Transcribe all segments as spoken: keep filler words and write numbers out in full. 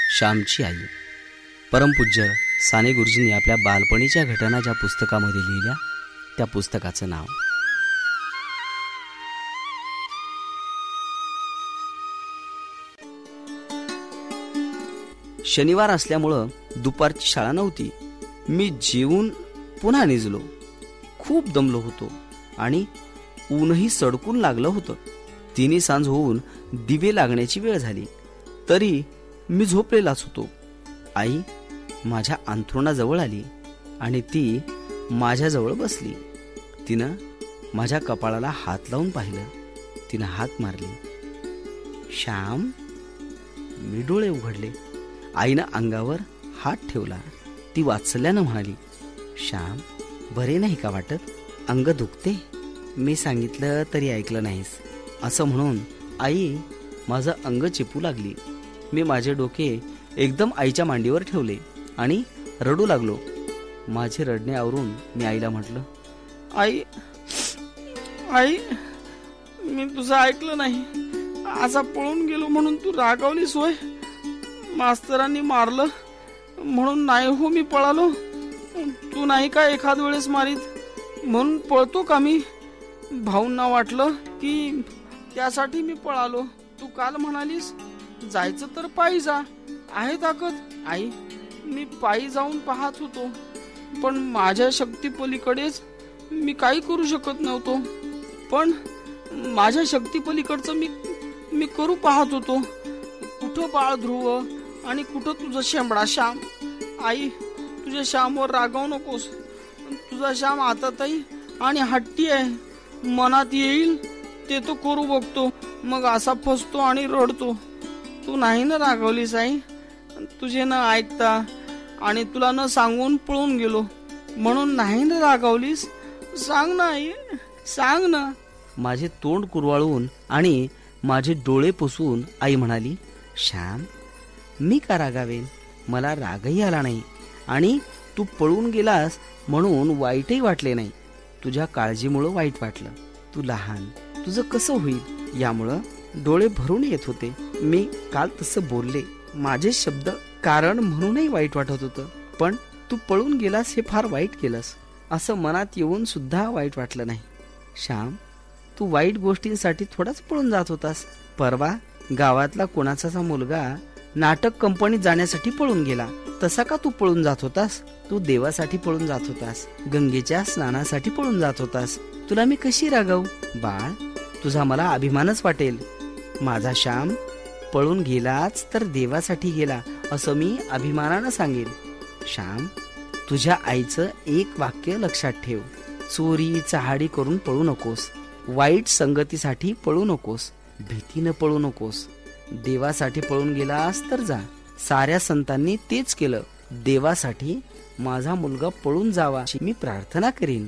श्यामची आई. परमपूज्य साने गुरुजींनी आपल्या बालपणीच्या घटना ज्या पुस्तकामध्ये लिहिल्या त्या पुस्तकाचं नाव शनिवार असल्यामुळं दुपारची शाळा नव्हती. मी जेवून पुन्हा निजलो. खूप दमलो होतो आणि ऊनही सडकून लागलं होतं. तिन्ही सांज होऊन दिवे लागण्याची वेळ झाली तरी मी झोपलेलाच होतो. आई माझ्या अंथरुणाजवळ आली आणि ती माझ्याजवळ बसली. तिनं माझ्या कपाळाला हात लावून पाहिलं. तिनं हात मारली. श्याम. मी डोळे उघडले. आईनं अंगावर हात ठेवला. ती वात्सल्यानं म्हणाली, श्याम बरे नाही का वाटत? अंग दुखते? मी सांगितलं तरी ऐकलं नाहीस. असं म्हणून आई माझं अंग चिपू लागली. मी माझे डोके एकदम आईच्या मांडीवर ठेवले आणि रडू लागलो. माझे रडणे आवरून मी आईला म्हटलं, आई आई मी तुझं ऐकलं नाही. असा पळून गेलो म्हणून तू रागावलीस होय? मास्तरांनी मारलं म्हणून नाही हो मी पळालो. तू नाही का एखाद वेळेस मारीत म्हणून पळतो का मी? भाऊंना वाटलं की त्यासाठी मी पळालो. तू काल म्हणालीस जायचं तर पायी जा, आहे ताकद. आई मी पायी जाऊन पाहत होतो पण माझ्या शक्ती पलीकडेच मी काही करू शकत नव्हतो. पण माझ्या शक्ती पलीकडचं मी मी करू पाहत होतो. कुठं बाळ ध्रुव आणि कुठं तुझं शेंबडा श्याम. आई तुझ्या श्यामवर रागावू नकोस. तुझा श्याम आताताई आणि हट्टी आहे. मनात येईल ते तो करू बघतो, मग असा फसतो आणि रडतो. तू नाही ना रागावलीस आई? तुझे न ऐकता आणि तुला न सांगून पळून गेलो म्हणून नाही ना रागावलीस? सांग ना आई, सांग ना. माझे तोंड कुरवाळून आणि माझे डोळे पुसून आई म्हणाली, श्याम मी का रागावेन? मला रागही आला नाही आणि तू पळून गेलास म्हणून वाईटही वाटले नाही. तुझ्या काळजीमुळं वाईट वाटलं. तू लहान, तुझं कसं होईल यामुळं डोळे भरून येत होते. मी काल तसं बोलले. माझे शब्द कारण म्हणूनही वाईट वाटत होतं. पण तू पळून गेलास हे फार वाईट केलंस असं मनात येऊन सुद्धा वाईट वाटलं नाही. श्याम तू वाईट गोष्टींसाठी थोडाच पळून जात होतास. परवा गावातला कोणाचा मुलगा नाटक कंपनीत जाण्यासाठी पळून गेला. तसा का तू पळून जात होतास? तू देवासाठी पळून जात होतास. गंगेच्या स्नानासाठी पळून जात होतास. तुला मी कशी रागवू? बाळ तुझा मला अभिमानच वाटेल. माझा श्याम पळून गेलाच तर देवासाठी गेला असं मी अभिमानानं सांगेन. श्याम तुझ्या आईचं एक वाक्य लक्षात ठेव. चोरी चहाडी करून पळू नकोस. वाईट संगतीसाठी पळू नकोस. भीतीनं पळू नकोस. देवासाठी पळून गेलास तर जा. साऱ्या संतांनी तेच केलं. देवासाठी माझा मुलगा पळून जावा अशी मी प्रार्थना करीन.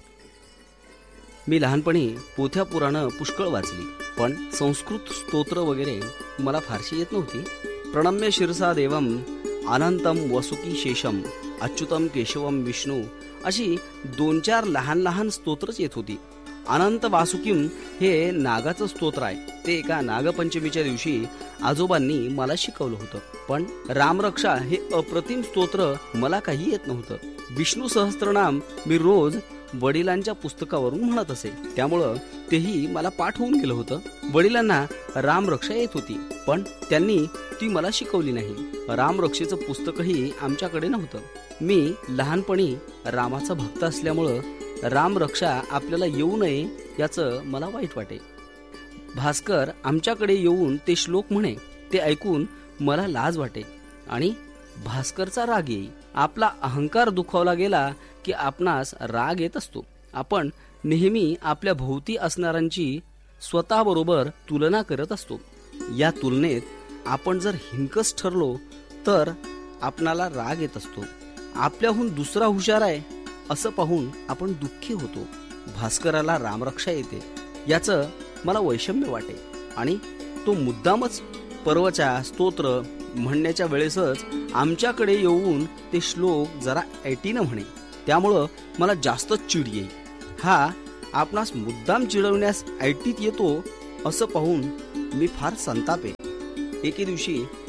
मी लहानपणी पोथ्या पुराणं पुष्कळ वाचली पण संस्कृत स्तोत्र वगैरे मला फारशी येत नव्हती. प्रणम्य शिरसा देवम अनंतम वसुकी शेषम अच्युतम केशवम विष्णू अशी दोन चार लहान लहान स्तोत्रच येत होती. अनंत वासुकीम हे नागाचं स्तोत्र आहे. ते एका नागपंचमीच्या दिवशी आजोबांनी मला शिकवलं होतं. पण रामरक्षा हे अप्रतिम स्तोत्र मला काही येत नव्हतं. विष्णू सहस्त्रनाम मी रोज वडिलांच्या पुस्तकावरून म्हणत असे. त्यामुळं तेही मला पाठ होऊन गेलं होतं. वडिलांना रामरक्षा येत होती पण त्यांनी ती मला शिकवली नाही. रामरक्षेचं पुस्तकही आमच्याकडे नव्हतं. मी लहानपणी रामाचा भक्त असल्यामुळं रामरक्षा आपल्याला येऊ नये याचं मला वाईट वाटे. भास्कर आमच्याकडे येऊन ते श्लोक म्हणे. ते ऐकून मला लाज वाटे आणि भास्करचा राग येई. आपला अहंकार दुखावला गेला की आपणास राग येत असतो. आपण नेहमी आपल्या भोवती असणाऱ्यांची स्वतःबरोबर तुलना करत असतो. या तुलनेत आपण जर हिंकस ठरलो तर आपणाला राग येत असतो. आपल्याहून दुसरा हुशार आहे असं पाहून आपण दुःखी होतो. भास्कराला रामरक्षा येते याचं मला वैषम्य वाटे आणि तो मुद्दामच पर्वच्या स्तोत्र म्हणण्याच्या वेळेसच आमच्याकडे येऊन ते श्लोक जरा ऐटीनं म्हणे. त्यामुळं मला जास्त चिड येईल. हा आपणास मुद्दाम चिडवण्यास ऐटीत येतो असं पाहून मी फार संतापे. एके दिवशी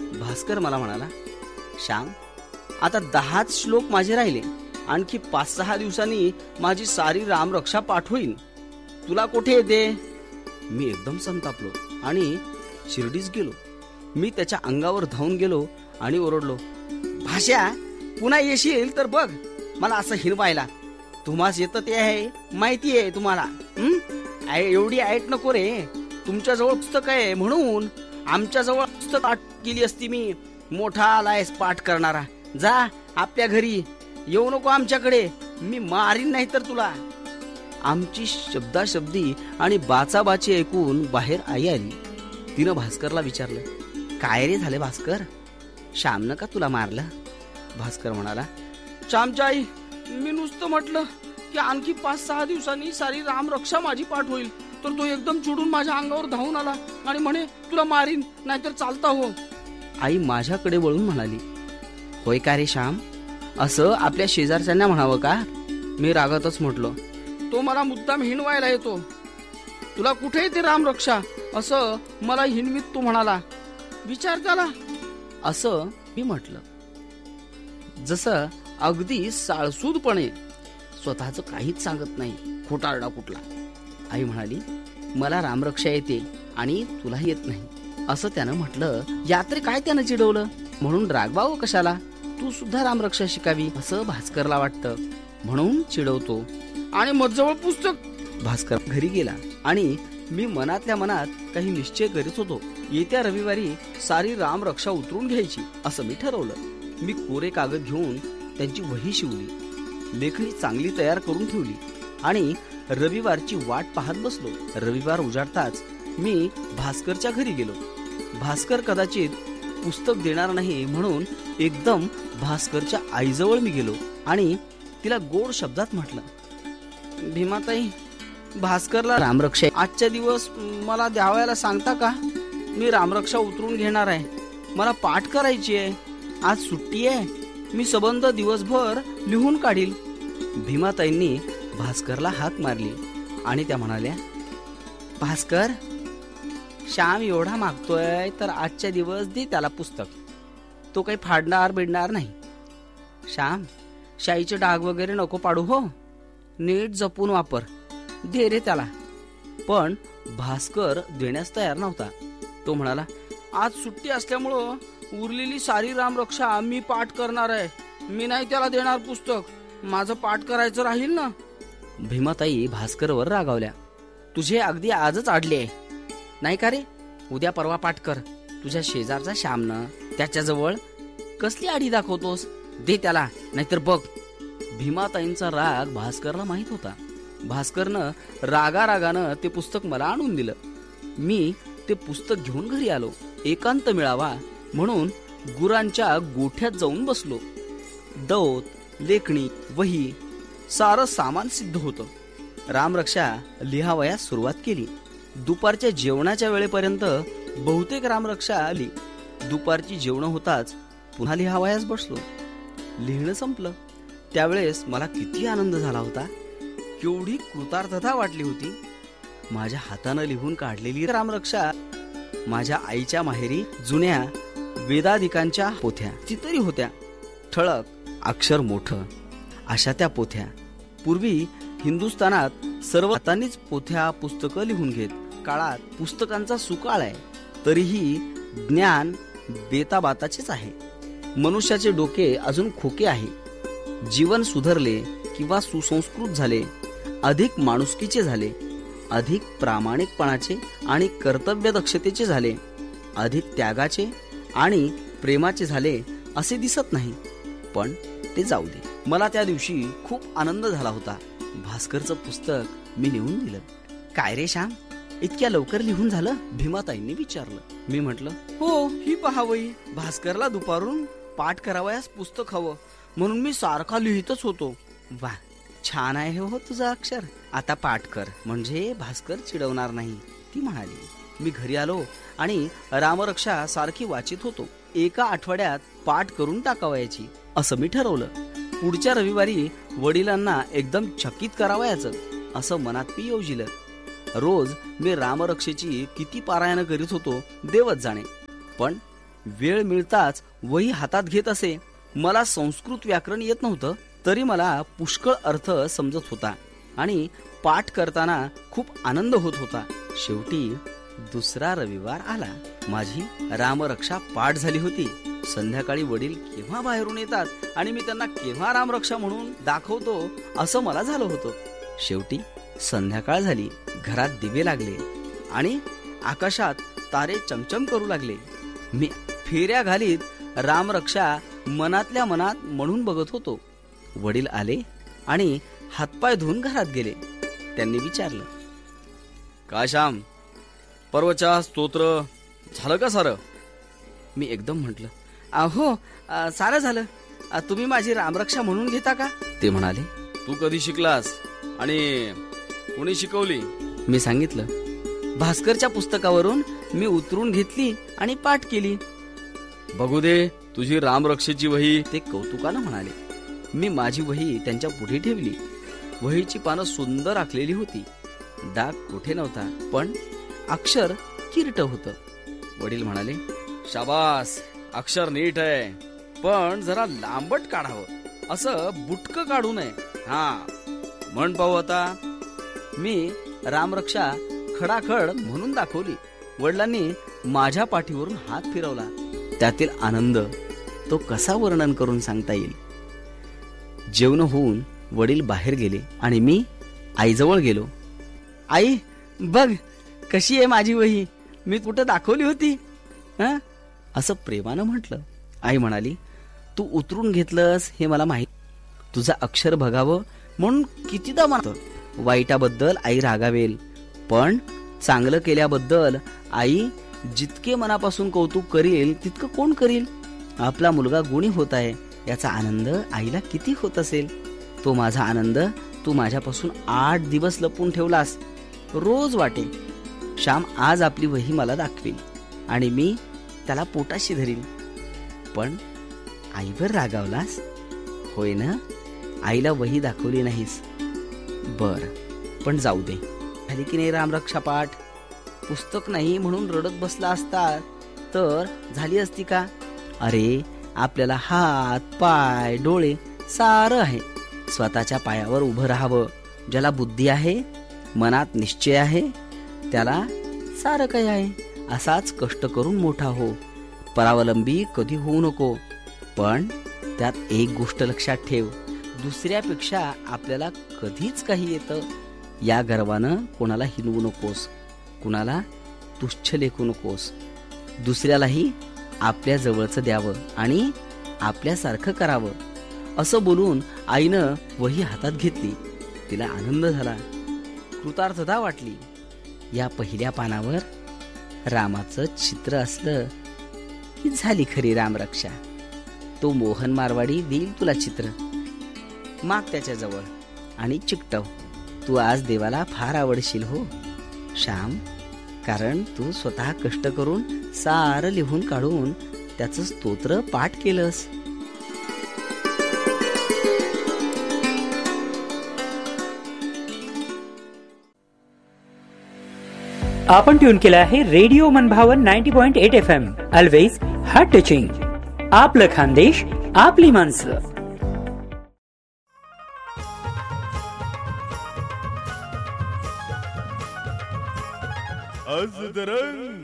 भास्कर मला म्हणाला, श्याम, आता दहाच श्लोक माझे राहिले, आणखी पाच सहा दिवसांनी माझी सारी रामरक्षा पाठ होईल. तुला कुठे येते? मी एकदम संतापलो आणि शिर्डीस गेलो. मी त्याच्या अंगावर धावून गेलो आणि ओरडलो, भाष्या, पुन्हा येशील तर बघ मला असं हिरवायला. तुम्हास येतं ते आहे, माहिती आहे तुम्हाला. हं? एवढी ऐट नको रे. तुमच्याजवळ पुस्तक आहे म्हणून आमच्याजवळ पुस्तक पाठ केली असती मी. मोठा आलायस पाठ करणारा. जा आपल्या घरी, येऊ नको आमच्याकडे. मी मारीन नाही तर तुला. आमची शब्दाशब्दी आणि बाचाबाची ऐकून बाहेर आई आली. तिनं भास्करला विचारलं, काय रे झाले भास्कर? श्यामनं का तुला मारलं? भास्कर म्हणाला, श्यामच्या आई, मी नुसतं म्हटलं की आणखी पाच सहा दिवसांनी सारी रामरक्षा माझी पाठ होईल, तर तो एकदम चिडून माझ्या अंगावर धावून आला आणि म्हणे तुला मारीन नाहीतर चालता हो. आई माझ्याकडे वळून म्हणाली, होय का रे श्याम, असं आपल्या शेजारच्यांना म्हणावं का? मी रागातच म्हटलो, तो मला मुद्दाम हिणवायला येतो. तुला कुठे येते रामरक्षा असं मला हिणवीत तो म्हणाला. विचार त्याला. असं मी म्हटलं, जसं अगदी साळसूदपणे स्वतःच काहीच सांगत नाही, खोटारडा कुठला. आई म्हणाली, मला रामरक्षा येते आणि तुला येत नाही असं त्यानं म्हटलं. यात्रे काय त्यानं चिडवलं म्हणून रागवावं कशाला? तू सुद्धा रामरक्षा शिकावी असं भास्करला वाटतं म्हणून चिडवतो. आणि मजजवळ पुस्तक. भास्कर घरी गेला आणि मी मनातल्या मनात काही निश्चय करीत होतो. येत्या रविवारी सारी रामरक्षा उतरून घ्यायची असं मी ठरवलं. मी कोरे कागद घेऊन त्यांची वही शिवली, लेखणी चांगली तयार करून ठेवली आणि रविवारची वाट पाहत बसलो. रविवार उजाडताच मी भास्करच्या घरी गेलो. भास्कर कदाचित पुस्तक देणार नाही म्हणून एकदम भास्करच्या आईजवळ मी गेलो आणि तिला गोड शब्दात म्हटलं, भीमाताई, भास्करला रामरक्षा आजच्या दिवस मला द्यावायला सांगता का? मी रामरक्षा उतरून घेणार आहे. मला पाठ करायची आहे. आज सुट्टी आहे. मी सबंध दिवसभर लिहून काढील. भीमाताईंनी भास्करला हाक मारली आणि त्या म्हणाल्या, भास्कर, श्याम एवढा मागतोय तर आजच्या दिवस दे त्याला पुस्तक. तो काही फाडणार बिडणार नाही. श्याम, शाईचे डाग वगैरे नको पाडू हो. नीट जपून वापर. दे रे त्याला. पण भास्कर देण्यास तयार नव्हता. तो म्हणाला, आज सुट्टी असल्यामुळं उरलेली सारी रामरक्षा मी पाठ करणार आहे. मी नाही त्याला देणार पुस्तक. माझं पाठ करायचं राहील ना. भीमाताई भास्करवर रागावल्या. तुझे अगदी आजच आडले आहे नाही का रे? उद्या परवा पाठ कर. तुझ्या शेजारचा श्यामनं त्याच्याजवळ कसली आडी दाखवतोस? दे त्याला नाहीतर बघ. भीमाताईंचा राग भास्करला माहित होता. भास्करनं रागा रागानं ते पुस्तक मला आणून दिलं. मी ते पुस्तक घेऊन घरी आलो. एकांत मिळावा म्हणून गुरांच्या गोठ्यात जाऊन बसलो. दौत, लेखणी, वही सारं सामान सिद्ध होतं. रामरक्षा लिहावयास सुरुवात केली. दुपारच्या जेवणाच्या वेळेपर्यंत बहुतेक रामरक्षा आली. दुपारची जेवण होताच पुन्हा लिहावयास बसलो. लिहिणं संपलं. त्यावेळेस मला किती आनंद झाला होता. केवढी कृतार्थता वाटली होती. माझ्या हातानं लिहून काढलेली रामरक्षा माझ्या आईच्या माहेरी जुन्या वेदाधिकांच्या पोथ्या चितरी होत्या. ठळक, अक्षर मोठं अशा त्या पोथ्या. पूर्वी हिंदुस्थानात सर्व हातांनीच पोथ्या पुस्तकं लिहून घेत. काळात पुस्तकांचा सुकाळ आहे, तरीही ज्ञान बेताबाताचेच आहे. मनुष्याचे डोके अजून खोके आहे. जीवन सुधारले किंवा सुसंस्कृत झाले, अधिक माणुसकीचे झाले, अधिक प्रामाणिकपणाचे आणि कर्तव्यदक्षतेचे झाले, अधिक त्यागाचे आणि प्रेमाचे झाले असे दिसत नाही. पण ते जाऊ दे. मला त्या दिवशी खूप आनंद झाला होता. भास्करचं पुस्तक मी लिहून दिलं. काय रे श्याम, इतक्या लवकर लिहून झालं? भीमाताईंनी विचारलं. मी म्हटलं, हो, ही पहावई. भास्करला दुपारून पाठ करावयास पुस्तक हवं म्हणून मी सारखा लिहितच होतो. वा, छान आहे हो तुझं अक्षर. आता पाठ कर म्हणजे भास्कर चिडवणार नाही, ती म्हणाली. मी घरी आलो आणि रामरक्षा सारखी वाचित होतो. एका आठवड्यात पाठ करून टाकावयाची असं मी ठरवलं. पुढच्या रविवारी वडिलांना एकदम चकित करावयाचं असं मनात मी योजिलं. रोज मी रामरक्षेची किती पारायण करीत होतो देवच जाणे. पण वेळ मिळताच वही हातात घेत असे. मला संस्कृत व्याकरण येत नव्हतं, तरी मला पुष्कळ अर्थ समजत होता आणि पाठ करताना खूप आनंद होत होता. शेवटी दुसरा रविवार आला. माझी रामरक्षा पाठ झाली होती. संध्याकाळी वडील केव्हा बाहेरून येतात आणि मी त्यांना केव्हा रामरक्षा म्हणून दाखवतो असं मला झालं होतं. शेवटी संध्याकाळ झाली. घरात दिवे लागले आणि आकाशात तारे चमचम करू लागले. मी फेऱ्या घालीत रामरक्षा मनातल्या मनात म्हणून बघत होतो. वडील आले आणि हातपाय धुवून घरात गेले. त्यांनी विचारलं, काय श्याम, पर्वचा स्तोत्र झालं का सारं? मी एकदम म्हटलं, अहो सारं झालं. तुम्ही माझी रामरक्षा म्हणून घेता का? ते म्हणाले, तू कधी शिकलास आणि कोणी शिकवली? मी सांगितलं, भास्करच्या पुस्तकावरून मी उतरून घेतली आणि पाठ केली. बघू दे तुझी रामरक्षेची वही. ते कौतुकानं म्हणाले. मी माझी वही त्यांच्या पुढे ठेवली. वहीची पानं सुंदर आखलेली होती. डाग कुठे नव्हता, पण अक्षर किरट होतं. वडील म्हणाले, शाबास, अक्षर नीट आहे, पण जरा लांबट काढावं, असं बुटकं काढू नये. हा म्हण पाहू आता. मी रामरक्षा खडाखड म्हणून दाखवली. वडिलांनी माझ्या पाठीवरून हात फिरवला. त्यातील आनंद तो कसा वर्णन करून सांगता येईल. जेवण होऊन वडील बाहेर गेले आणि मी आईजवळ गेलो. आई, बघ कशी आहे माझी वही, मी कुठं दाखवली होती हं? असं प्रेमानं म्हटलं. आई म्हणाली, तू उतरून घेतलंस हे मला माहित. तुझं अक्षर बघावं म्हणून कितीदा म्हणतो. वाईटाबद्दल आई रागावेल, पण चांगलं केल्याबद्दल आई जितके मनापासून कौतुक करील तितकं कोण करील. आपला मुलगा गुणी होत आहे याचा आनंद आईला किती होत असेल. तो माझा आनंद तू माझ्यापासून आठ दिवस लपून ठेवलास. रोज वाटे श्याम आज आपली वही मला दाखवील आणि मी त्याला पोटाशी धरील. पण आईवर रागावलास होय ना? आईला वही दाखवली नाहीस. बर, पण जाऊ दे. झाली की नाही रामरक्षा पाठ? पुस्तक नाही म्हणून रडत बसला असता तर झाली असती का? अरे आपल्याला हात, पाय, डोळे सारं आहे. स्वतःच्या पायावर उभं राहावं. ज्याला बुद्धी आहे, मनात निश्चय आहे, त्याला सारं काही आहे. असाच कष्ट करून मोठा हो. परावलंबी कधी होऊ नको. पण त्यात एक गोष्ट लक्षात ठेव, दुसऱ्यापेक्षा आपल्याला कधीच काही येतं. या गर्वानं कोणाला हिनवू नकोस, कुणाला तुच्छ लेखू नकोस. दुसऱ्यालाही आपल्या जवळचं द्यावं आणि आपल्यासारखं करावं. असं बोलून आईनं वही हातात घेतली. तिला आनंद झाला, कृतार्थता वाटली. या पहिल्या पानावर रामाचं चित्र असलं की झाली खरी रामरक्षा. तो मोहन मारवाडी देईल तुला चित्र. माग त्याच्या जवळ आणि चिकटव. तू आज देवाला फार आवडशील हो श्याम, कारण तू स्वतः कष्ट करून सारं लिहून काढून त्याचं स्तोत्र पाठ केलंस. आपण ट्यून केला आहे रेडिओ मनभावन ninety point eight F M. Always heart touching. आपलं खानदेश, आपली माणसं. आज दरंग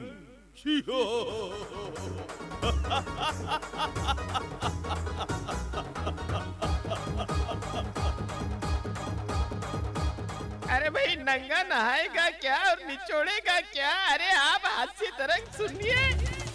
अरे भाई, नंगा नहाएगा क्या और निचोड़ेगा क्या? अरे आप हास्य तरंग सुनिए.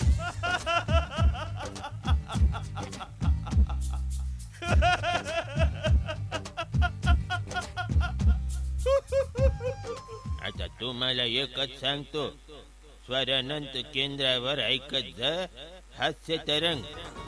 आता तुम्हाला एकच सांगतो, स्वरानंत केंद्रावर ऐकत जा हास्य तरंग.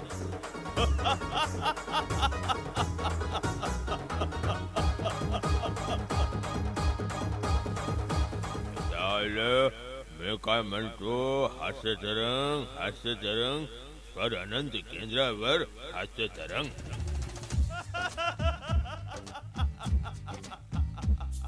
मी काय म्हणतो, हास्य तरंग हास्य तरंग स्वरानंत केंद्रावर हास्य तरंग.